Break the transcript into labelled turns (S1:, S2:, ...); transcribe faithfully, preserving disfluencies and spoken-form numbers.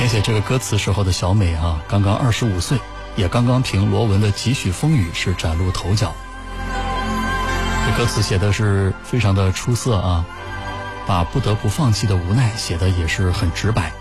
S1: 填写这个歌词时候的小美啊，刚刚二十五岁，也刚刚凭罗文的《几许风雨》是崭露头角。这歌词写的是非常的出色啊，把不得不放弃的无奈写的也是很直白。